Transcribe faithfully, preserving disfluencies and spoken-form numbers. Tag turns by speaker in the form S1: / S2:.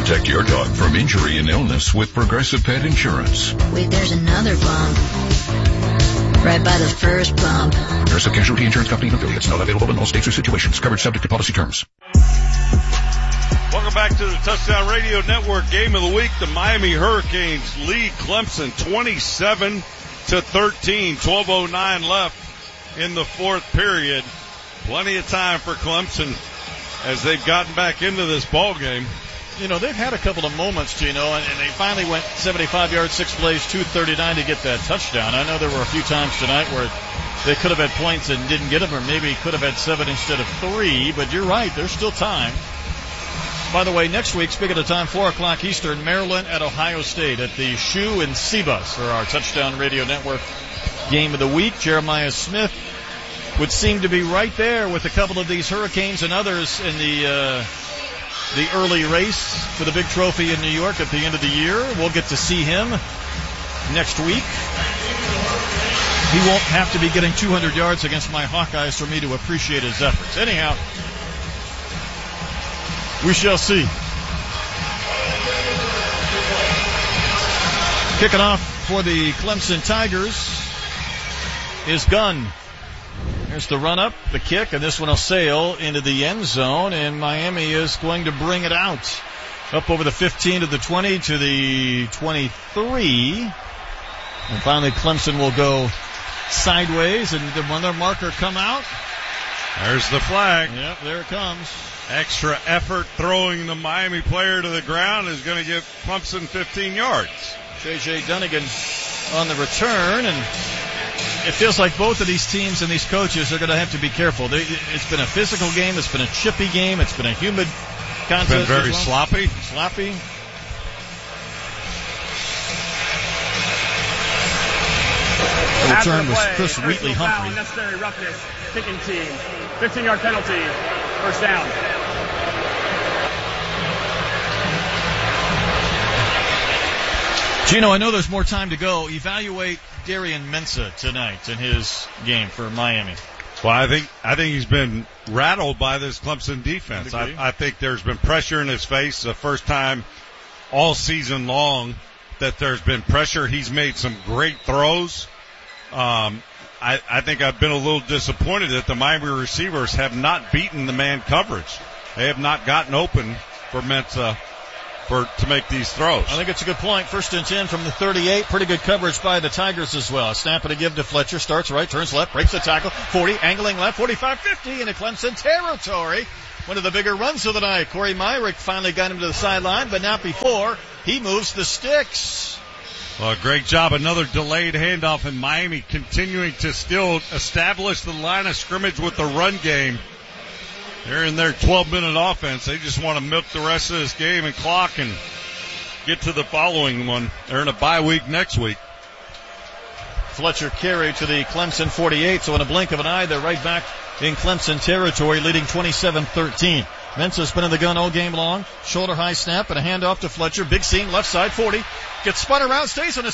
S1: Protect your dog from injury and illness with Progressive Pet Insurance.
S2: Wait, there's another bump. Right by the first bump.
S1: Progressive Casualty Insurance Company and affiliates. Not available in all states or situations. Coverage subject to policy terms.
S3: Welcome back to the Touchdown Radio Network Game of the Week. The Miami Hurricanes lead Clemson twenty-seven to thirteen. twelve oh nine left in the fourth period. Plenty of time for Clemson as they've gotten back into this ball game.
S4: You know, they've had a couple of moments, Gino, and, and they finally went seventy-five yards, six plays, two thirty-nine to get that touchdown. I know there were a few times tonight where they could have had points and didn't get them, or maybe could have had seven instead of three, but you're right, there's still time. By the way, next week, speaking of time, four o'clock Eastern, Maryland at Ohio State at the Shoe and C-Bus for our Touchdown Radio Network Game of the Week. Jeremiah Smith would seem to be right there with a couple of these Hurricanes and others in the uh, the early race for the big trophy in New York at the end of the year. We'll get to see him next week. He won't have to be getting two hundred yards against my Hawkeyes for me to appreciate his efforts. Anyhow, we shall see. Kicking off for the Clemson Tigers is Gunn. Here's the run-up, the kick, and this one will sail into the end zone, and Miami is going to bring it out. Up over the fifteen to the twenty to the twenty-three. And finally Clemson will go sideways, and did another marker come out?
S3: There's the flag.
S4: Yep, there it comes.
S3: Extra effort throwing the Miami player to the ground is going to give Clemson fifteen yards.
S4: J J. Dunnigan on the return, and it feels like both of these teams and these coaches are going to have to be careful. They, it's been a physical game. It's been a chippy game. It's been a humid contest.
S3: It's been very
S4: well.
S3: sloppy.
S4: Sloppy. The return was Chris Wheatley Humphrey.
S5: Unnecessary roughness, kicking team. fifteen-yard penalty. First down.
S4: Gino, I know there's more time to go. Evaluate Darian Mensah tonight in his game for Miami.
S3: Well, I think I think he's been rattled by this Clemson defense. I, I think there's been pressure in his face. The first time all season long that there's been pressure. He's made some great throws. Um, I, I think I've been a little disappointed that the Miami receivers have not beaten the man coverage. They have not gotten open for Mensah for to make these throws.
S4: I think it's a good point. First and ten from the thirty-eight. Pretty good coverage by the Tigers as well. Snap and a give to Fletcher. Starts right, turns left, breaks the tackle. forty, angling left, forty-five fifty into Clemson territory. One of the bigger runs of the night. Corey Myrick finally got him to the sideline, but not before he moves the sticks.
S3: Well, great job. Another delayed handoff, and Miami continuing to still establish the line of scrimmage with the run game. They're in their twelve-minute offense. They just want to milk the rest of this game and clock and get to the following one. They're in a bye week next week.
S4: Fletcher carry to the Clemson forty-eight, so in a blink of an eye, they're right back in Clemson territory, leading twenty-seven thirteen. Mensah's been in the gun all game long. Shoulder high snap and a handoff to Fletcher. Big seam, left side, forty. Gets spun around, stays on his